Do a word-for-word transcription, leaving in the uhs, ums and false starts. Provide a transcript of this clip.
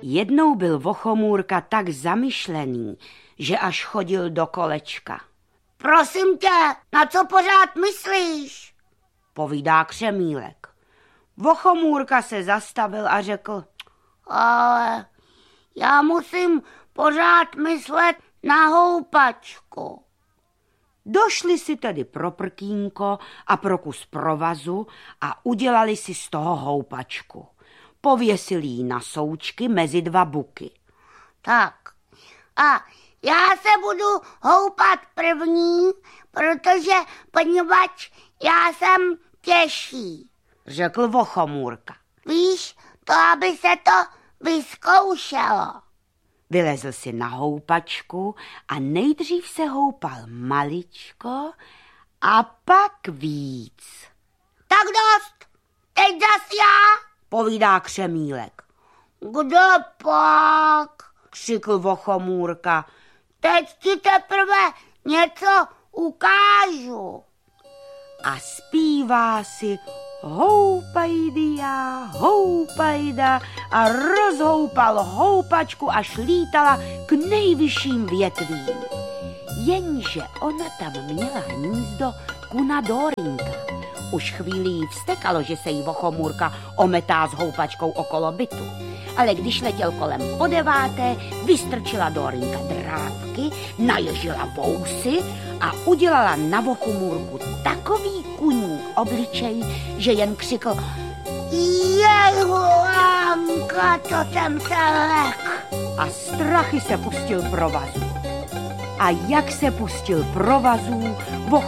Jednou byl Vochomůrka tak zamyšlený, že až chodil do kolečka. Prosím tě, na co pořád myslíš? Povídá Křemílek. Vochomůrka se zastavil a řekl. Ale já musím pořád myslet na houpačku. Došli si tedy pro prkínko a pro kus provazu a udělali si z toho houpačku. Pověsili ji na součky mezi dva buky. Tak, a já se budu houpat první, protože poněvadž já jsem těžší, řekl Vochomůrka. Víš, to aby se to vyzkoušelo. Vylezl si na houpačku a nejdřív se houpal maličko a pak víc. Tak dost, teď zas já, povídá Křemílek. Kde pak? Křikl Vochomůrka. Teď ti teprve něco ukážu. A zpívá si houpajdia, houpajda a rozhoupal houpačku, až lítala k nejvyšším větvím. Jenže ona tam měla hnízdo kuna Dórinka. Už chvíli jí vztekalo, že se jí Vochomůrka ometá s houpačkou okolo bytu. Ale když letěl kolem po deváté, vystrčila Dórinka drápky, naježila vousy a udělala na Vochomůrku takový kuní obličej, že jen křikl Jehuánka, to jsem se lek. A strachy se pustil provazu. A jak se pustil provazů,